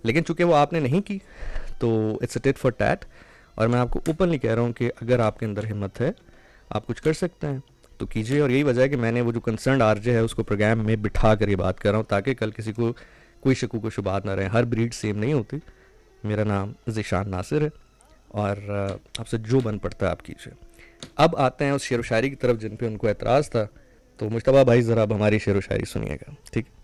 लेकिन चूंकि वो आपने नहीं की, तो it's a tit for tat. और मैं आपको ओपनली कह रहा हूँ कि अगर आपके अंदर हिम्मत है, आप कुछ कर सकते हैं तो कीजिए। और यही वजह है कि मैंने वो जो कंसर्न आरजे है उसको प्रोग्राम में बिठा कर ये बात कर रहा हूँ, ताकि कल किसी को कोई शकू को शुबात ना रहे। हर ब्रीड सेम नहीं होती। मेरा नाम ज़ीशान नासिर है, और आपसे जो बन पड़ता है आप कीजिए। अब आते हैं उस शेर व शायरी की तरफ जिन पे उनको एतराज़ था। तो मुश्तबा भाई ज़रा अब हमारी शेर व शायरी सुनिएगा, ठीक?